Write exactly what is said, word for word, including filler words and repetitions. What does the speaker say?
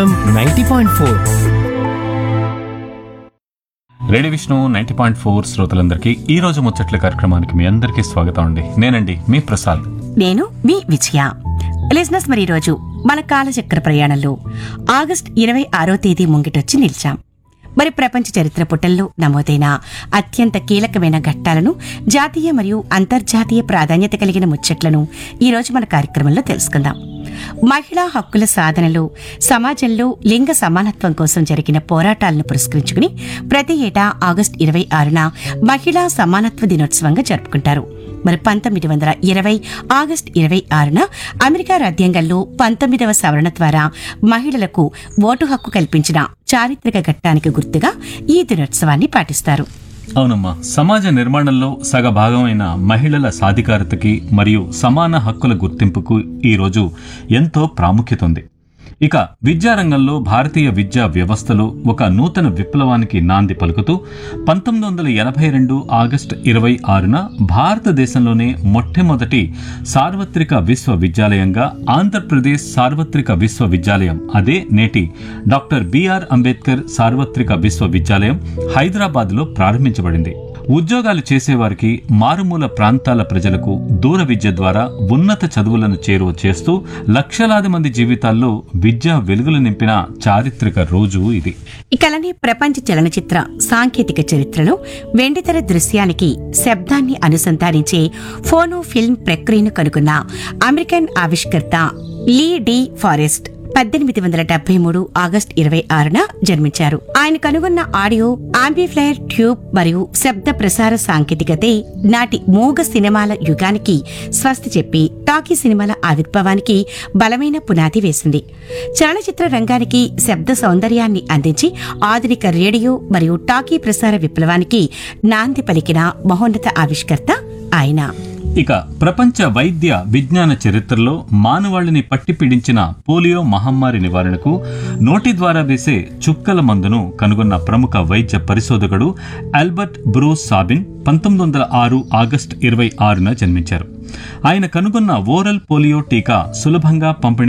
Ninety point four radio Vishnu ninety point four శ్రోతలందరికీ ఈ రోజు ముచ్చట్ల కార్యక్రమానికి మీ అందరికీ స్వాగతం అండి. నేనండి మీ ప్రసాద్. నేను మీ విజయ. లిజనర్స్, మరి ఈరోజు మన కాలచక్ర ప్రయాణంలో ఆగస్ట్ ఇరవై ఆరో తేదీ ముంగిటొచ్చి నిలిచాం. మరి ప్రపంచ చరిత్ర పుటల్లో నమోదైన అత్యంత కీలకమైన ఘట్టాలను, జాతీయ మరియు అంతర్జాతీయ ప్రాధాన్యత కలిగిన ముచ్చట్లను ఈరోజు మన కార్యక్రమంలో తెలుసుకుందాం. మహిళా హక్కుల సాధనలో సమాజంలో లింగ సమానత్వం కోసం జరిగిన పోరాటాలను పురస్కరించుకుని ప్రతి ఏటా ఆగస్టు ఇరవై ఆరున మహిళా సమానత్వ దినోత్సవంగా జరుపుకుంటారు. మరి పంతొమ్మిది వందల ఇరవై ఆగస్టు ఇరవై ఆరున అమెరికా రాజ్యాంగంలో పంతొమ్మిదవ సవరణ ద్వారా మహిళలకు ఓటు హక్కు కల్పించిన చారిత్రక ఘట్టానికి గుర్తుగా ఈ దినోత్సవాన్ని పాటిస్తారు. అవునమ్మా, సమాజ నిర్మాణంలో సగ భాగమైన మహిళల సాధికారతకి మరియు సమాన హక్కుల గుర్తింపుకు ఈ రోజు ఎంతో ప్రాముఖ్యత ఉంది. ఇక విద్యారంగంలో భారతీయ విద్యా వ్యవస్థలో ఒక నూతన విప్లవానికి నాంది పలుకుతూ పంతొమ్మిది వందల ఎనభై రెండు ఆగస్టు ఇరవై ఆరున భారతదేశంలోనే మొట్టమొదటి సార్వత్రిక విశ్వవిద్యాలయంగా ఆంధ్రప్రదేశ్ సార్వత్రిక విశ్వవిద్యాలయం, అదే నేటి డాక్టర్ బిఆర్ అంబేద్కర్ సార్వత్రిక విశ్వవిద్యాలయం హైదరాబాద్లో ప్రారంభించబడింది. ఉద్యోగాలు చేసేవారికి, మారుమూల ప్రాంతాల ప్రజలకు దూర విద్య ద్వారా ఉన్నత చదువులను చేరువ చేస్తూ లక్షలాది మంది జీవితాల్లో విద్యా వెలుగులు నింపిన చారిత్రక రోజు ఇది. ఇకలనే ప్రపంచ చలనచిత్ర సాంకేతిక చరిత్రలో వెండితెర దృశ్యానికి శబ్దాన్ని అనుసంధానించే ఫోనో ఫిల్మ్ ప్రక్రియను కనుగొన్న అమెరికన్ ఆవిష్కర్త లీ డి ఫారెస్ట్ పద్దెనిమిది వందల డెబ్బై మూడు ఆగస్టు ఇరవై ఆరున జన్మించారు. ఆయన కనుగొన్న ఆడియో ఆంబిఫ్లైర్ ట్యూబ్ మరియు శబ్ద ప్రసార సాంకేతికతే నాటి మూగ సినిమాల యుగానికి స్వస్తి చెప్పి టాకీ సినిమాల ఆవిర్భావానికి బలమైన పునాది వేసింది. చలనచిత్ర రంగానికి శబ్ద సౌందర్యాన్ని అందించి ఆధునిక రేడియో మరియు టాకీ ప్రసార విప్లవానికి నాంది పలికిన మహోన్నత ఆవిష్కర్త ఆయన. ఇక ప్రపంచ వైద్య విజ్ఞాన చరిత్రలో మానవాళిని పట్టి పీడించిన పోలియో మహమ్మారి నివారణకు నోటి ద్వారా వేసే చుక్కల మందును కనుగొన్న ప్రముఖ వైద్య పరిశోధకుడు ఆల్బర్ట్ బ్రూస్ సాబిన్ పంతొమ్మిది వందల ఆరు ఆగస్టు ఇరవై ఆరున జన్మించారు. ఆయన కనుగొన్న ఓరల్ పోలియో టీకా సులభంగా పంపిణీ